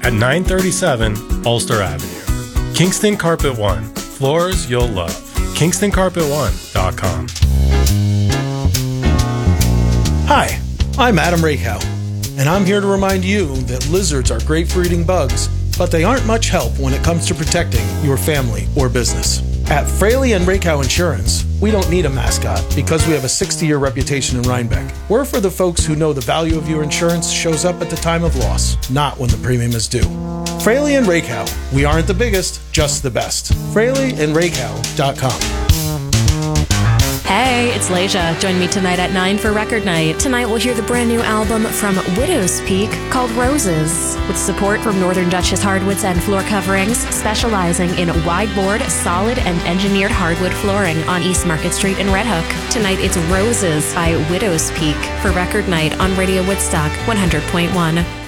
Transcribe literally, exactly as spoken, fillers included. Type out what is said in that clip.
at nine thirty-seven Ulster Avenue. Kingston Carpet One. Floors you'll love. Kingston Carpet One dot com. Hi, I'm Adam Rakow, and I'm here to remind you that lizards are great for eating bugs, but they aren't much help when it comes to protecting your family or business. At Fraley and Rakow Insurance, we don't need a mascot because we have a sixty-year reputation in Rhinebeck. We're for the folks who know the value of your insurance shows up at the time of loss, not when the premium is due. Fraley and Rakow, we aren't the biggest, just the best. Fraley and Rakow dot com. Hey, it's Leisha. Join me tonight at nine for Record Night. Tonight we'll hear the brand new album from Widow's Peak called Roses, with support from Northern Duchess Hardwoods and Floor Coverings, specializing in wide-board, solid, and engineered hardwood flooring on East Market Street in Red Hook. Tonight it's Roses by Widow's Peak for Record Night on Radio Woodstock one hundred point one.